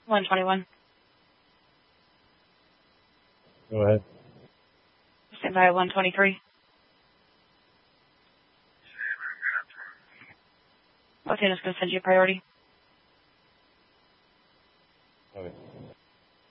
121. Go ahead. Stand by at 123. Okay, just going to send you a priority.